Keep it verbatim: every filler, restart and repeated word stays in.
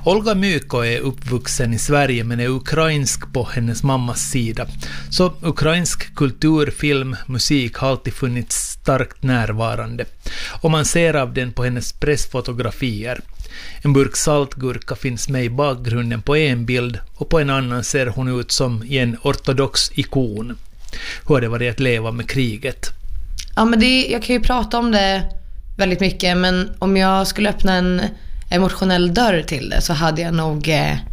Olga Myko är uppvuxen i Sverige men är ukrainsk på hennes mammas sida. Så ukrainsk kultur, film, musik har alltid funnits starkt närvarande. Och man ser av den på hennes pressfotografier. En burk saltgurka finns med i bakgrunden på en bild och på en annan ser hon ut som en ortodox ikon. Hur har det varit att leva med kriget? Ja, men det, jag kan ju prata om det väldigt mycket, men om jag skulle öppna en emotionell dörr till det så hade jag nog eh,